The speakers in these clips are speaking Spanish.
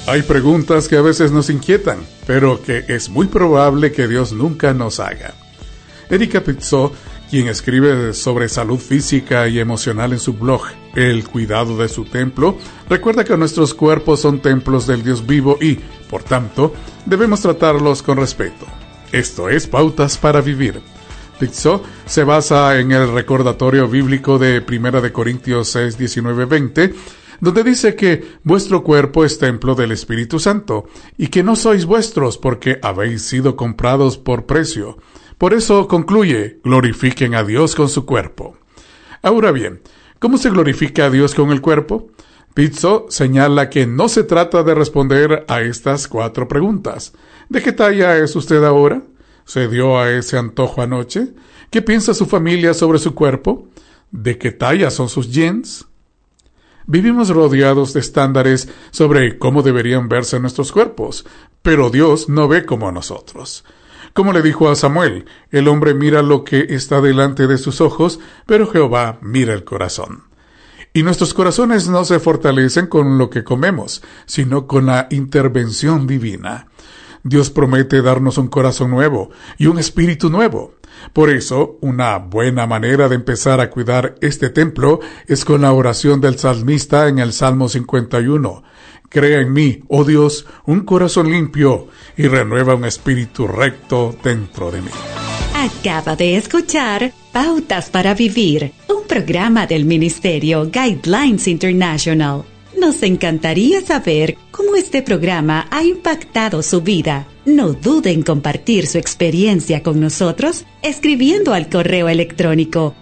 Hay preguntas que a veces nos inquietan, pero que es muy probable que Dios nunca nos haga. Erika Pizzo, quien escribe sobre salud física y emocional en su blog El cuidado de su templo, recuerda que nuestros cuerpos son templos del Dios vivo y, por tanto, debemos tratarlos con respeto. Esto es Pautas para Vivir. Pizzo se basa en el recordatorio bíblico de 1 Corintios 6, 19, 20, donde dice que vuestro cuerpo es templo del Espíritu Santo, y que no sois vuestros porque habéis sido comprados por precio. Por eso concluye, glorifiquen a Dios con su cuerpo. Ahora bien, ¿cómo se glorifica a Dios con el cuerpo? Pizzo señala que no se trata de responder a estas 4 preguntas. ¿De qué talla es usted ahora? ¿Se dio a ese antojo anoche? ¿Qué piensa su familia sobre su cuerpo? ¿De qué talla son sus jeans? Vivimos rodeados de estándares sobre cómo deberían verse nuestros cuerpos, pero Dios no ve como nosotros. Como le dijo a Samuel, el hombre mira lo que está delante de sus ojos, pero Jehová mira el corazón. Y nuestros corazones no se fortalecen con lo que comemos, sino con la intervención divina. Dios promete darnos un corazón nuevo y un espíritu nuevo. Por eso, una buena manera de empezar a cuidar este templo es con la oración del salmista en el Salmo 51. Crea en mí, oh Dios, un corazón limpio y renueva un espíritu recto dentro de mí. Acaba de escuchar Pautas para Vivir, un programa del Ministerio Guidelines International. Nos encantaría saber cómo este programa ha impactado su vida. No dude en compartir su experiencia con nosotros escribiendo al correo electrónico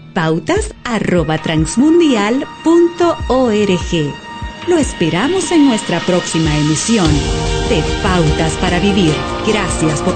pautas@transmundial.org. Lo esperamos en nuestra próxima emisión de Pautas para Vivir. Gracias por